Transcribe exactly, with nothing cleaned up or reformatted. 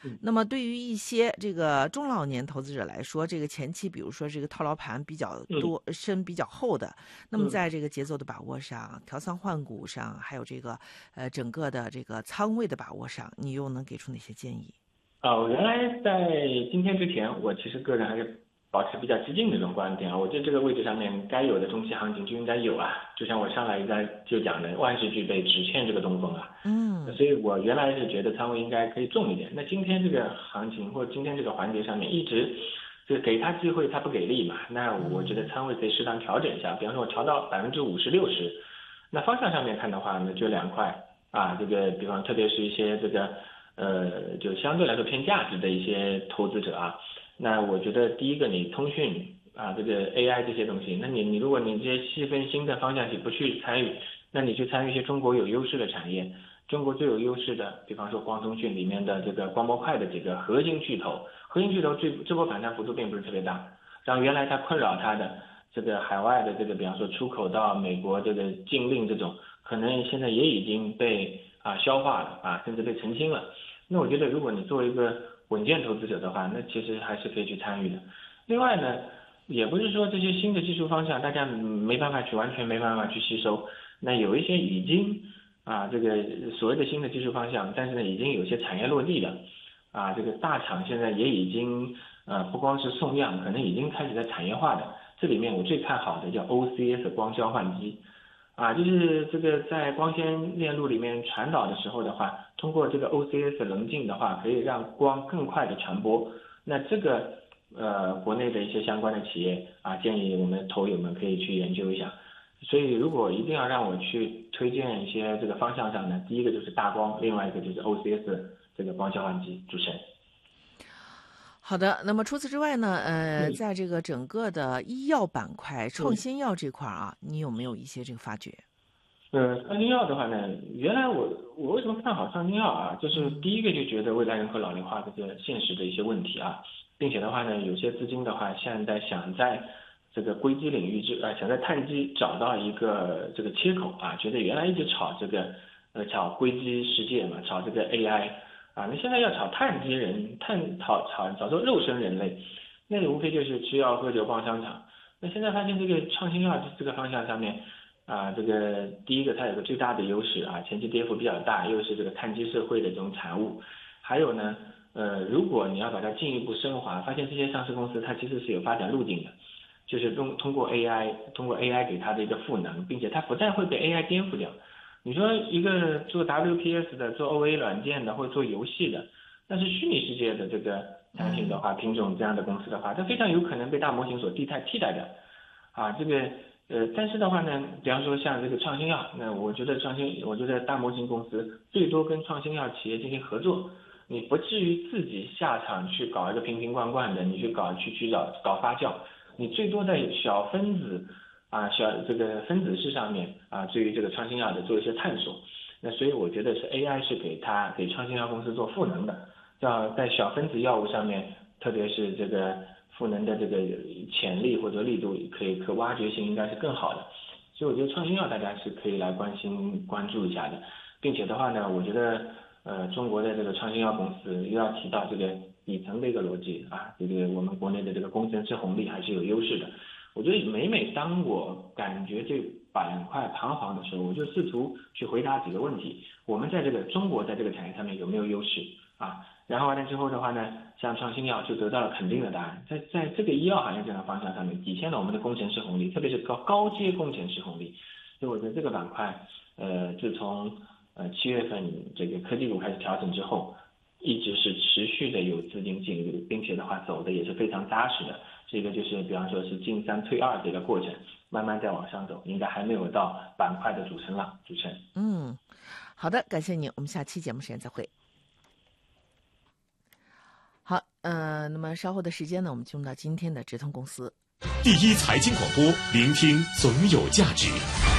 嗯， 那么对于一些这个中老年投资者来说，这个前期比如说这个套牢盘比较多、 嗯深、比较厚的，那么嗯。 在这个节奏的把握上、调仓换股上，还有这个呃整个的这个仓位的把握上，你又能给出哪些建议？ 啊，我原来在今天之前，我其实个人还是保持比较激进的这种观点啊。我觉得这个位置上面该有的中期行情就应该有啊，就像我上来一在就讲的，万事俱备，只欠这个东风啊。 嗯所以我原来是觉得仓位应该可以重一点。那今天这个行情或者今天这个环节上面，一直就给他机会他不给力嘛，那我觉得仓位可以适当调整一下。比方说我调到百分之五十六十，那方向上面看的话呢，就两块啊，这个比方特别是一些这个。呃，就相对来说偏价值的一些投资者啊，那我觉得第一个你通讯啊，这个 A I 这些东西，那你你如果你这些细分新的方向你不去参与，那你去参与一些中国有优势的产业，中国最有优势的，比方说光通讯里面的这个光模块的这个核心巨头，核心巨头这这波反弹幅度并不是特别大，然后原来它困扰它的这个海外的这个，比方说出口到美国这个禁令这种，可能现在也已经被啊消化了啊，甚至被澄清了。那我觉得，如果你作为一个稳健投资者的话，那其实还是可以去参与的。另外呢，也不是说这些新的技术方向大家没办法去完全没办法去吸收。那有一些已经啊，这个所谓的新的技术方向，但是呢，已经有些产业落地的啊，这个大厂现在也已经呃，不光是送样，可能已经开始在产业化的。这里面我最看好的叫 O C S 光交换机。啊，就是这个在光纤链路里面传导的时候的话，通过这个 O C S 棱镜的话，可以让光更快的传播。那这个呃，国内的一些相关的企业啊，建议我们投友们可以去研究一下。所以如果一定要让我去推荐一些这个方向上呢，第一个就是大光，另外一个就是 O C S 这个光交换机。主持人。 好的，那么除此之外呢，呃， 嗯在这个整个的医药板块、创嗯。 新药这块啊，你有没有一些这个发掘？ 呃，创新药的话呢，原来我我为什么看好创新药啊？就是第一个就觉得未来人口老龄化这个现实的一些问题啊，并且的话呢，有些资金的话，现在想在这个硅基领域之啊，想在碳基找到一个这个切口啊，觉得原来一直炒这个呃炒硅基世界嘛，炒这个 A I 啊，那现在要炒碳基人，碳炒炒炒做肉身人类，那无非就是吃药喝酒逛商场。那现在发现这个创新药这个方向上面。啊，这个第一个它有个最大的优势啊，前期跌幅比较大，又是这个碳基社会的这种产物。还有呢，呃，如果你要把它进一步升华，发现这些上市公司它其实是有发展路径的，就是通通过 A I， 通过 A I 给它的一个赋能，并且它不再会被 A I 颠覆掉。你说一个做 W P S 的、做 O A 软件的或者做游戏的，但是虚拟世界的这个产品的话，品种这样的公司的话，它非常有可能被大模型所替代替代掉。啊，这个。呃，但是的话呢，比方说像这个创新药，那我觉得创新，我觉得大模型公司最多跟创新药企业进行合作，你不至于自己下场去搞一个瓶瓶罐罐的，你去搞去去搞搞发酵，你最多在小分子啊小这个分子式上面啊，对于这个创新药的做一些探索。那所以我觉得是 A I 是给它给创新药公司做赋能的，要在小分子药物上面，特别是这个。赋能的这个潜力或者力度可以可挖掘性应该是更好的，所以我觉得创新药大家是可以来关心关注一下的，并且的话呢，我觉得呃中国的这个创新药公司又要提到这个底层的一个逻辑啊，这个我们国内的这个工程师红利还是有优势的。我觉得每每当我感觉这板块彷徨的时候，我就试图去回答几个问题：我们在这个中国在这个产业上面有没有优势啊？然后完了之后的话呢，像创新药就得到了肯定的答案，在在这个医药行业这个方向上面，体现了我们的工程师红利，特别是高高阶工程师红利。所以我觉得这个板块，呃，自从呃七月份这个科技股开始调整之后，一直是持续的有资金进入，并且的话走的也是非常扎实的。这个就是比方说是进三退二这个过程，慢慢在往上走，应该还没有到板块的组成了。主持人， 嗯，好的，感谢你，我们下期节目时间再会。好，呃，那么稍后的时间呢，我们进入到今天的直通公司。 第一财经广播，聆听总有价值。